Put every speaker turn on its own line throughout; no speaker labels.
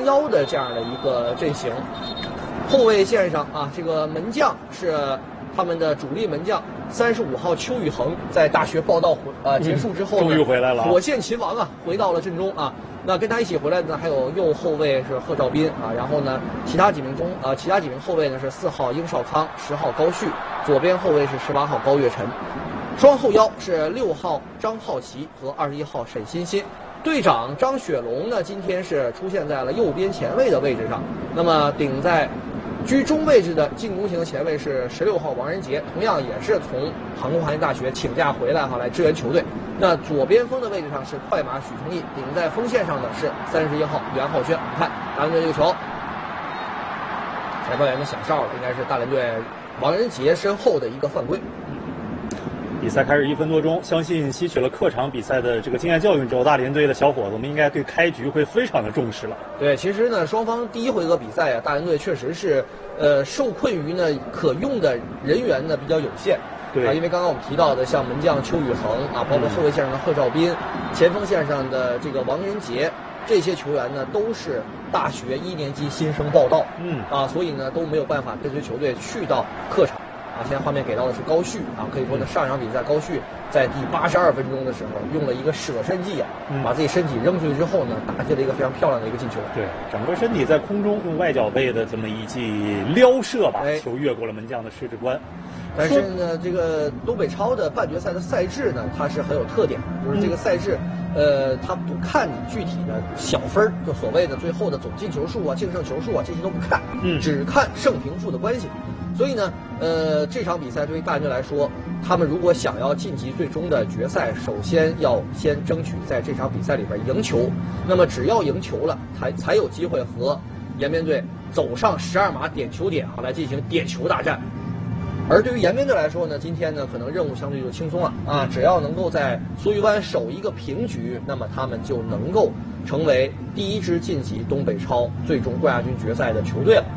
3腰的这样的一个阵型。后卫线上啊，这个门将是他们的主力门将35号邱宇恒，在大学报道结束之后
终于回来了，
火线秦王啊，回到了阵中啊。那跟他一起回来的还有右后卫是贺兆斌啊，然后呢，其他几名后卫呢是4号殷少康、10号高旭，左边后卫是18号高跃晨，双后腰是6号张浩奇和21号沈欣欣。队长张雪龙呢，今天是出现在了右边前卫的位置上，那么顶在居中位置的进攻型的前卫是16号王仁杰，同样也是从航空航天大学请假回来来支援球队。那左边锋的位置上是快马许成义，顶在锋线上的是31号袁浩轩。看大连队这个球，裁判员们响哨了，应该是大连队王仁杰身后的一个犯规。
比赛开始1分多钟，相信吸取了客场比赛的这个经验教训之后，大连队的小伙子们应该对开局会非常的重视了。
对，其实呢，双方第一回合比赛啊，大连队确实是受困于呢可用的人员呢比较有限。
对
啊，因为刚刚我们提到的像门将邱宇恒啊，包括后卫线上的贺兆斌，前锋线上的这个王仁杰，这些球员呢都是大学1年级新生报到，所以呢都没有办法跟随球队去到客场。啊，现在画面给到的是高旭啊，可以说呢，上一场比赛高旭在第82分钟的时候用了一个舍身技啊，把自己身体扔出去之后呢，打进了一个非常漂亮的一个进球。
对，整个身体在空中用外脚背的这么一记撩射，把球越过了门将的十指关。
但是呢，这个东北超的半决赛的赛制呢，它是很有特点，就是这个赛制，它不看你具体的小分，就所谓的最后的总进球数啊、净胜球数啊，这些都不看，只看胜平负的关系。所以呢，这场比赛对于大连队来说，他们如果想要晋级最终的决赛，首先要先争取在这场比赛里边赢球。那么只要赢球了，才有机会和延边队走上12码点球点啊，来进行点球大战。而对于延边队来说呢，今天呢可能任务相对就轻松了啊，只要能够在苏玉湾守一个平局，那么他们就能够成为第一支晋级东北超最终冠亚军决赛的球队了。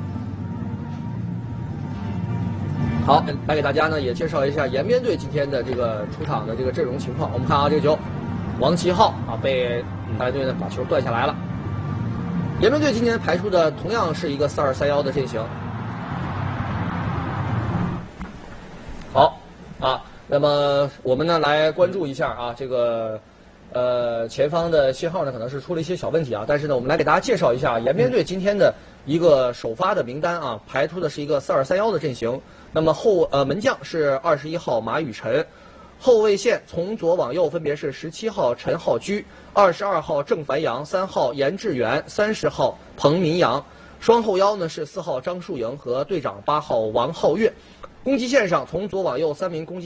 好，来给大家呢也介绍一下延边队今天的这个出场的这个阵容情况。我们看啊，这个球，王7号啊被大连队呢把球断下来了。延边队今天排出的同样是一个4-2-3-1的阵型。好啊，那么我们呢来关注一下啊，这个前方的信号呢可能是出了一些小问题啊，但是呢我们来给大家介绍一下延边队今天的一个首发的名单啊，排出的是一个4-2-3-1的阵型。那么门将是21号马宇晨，后卫线从左往右分别是17号陈浩居、22号郑凡阳、3号严志远、30号彭民阳。双后腰呢是4号张树莹和队长8号王浩月。攻击线上从左往右3名攻击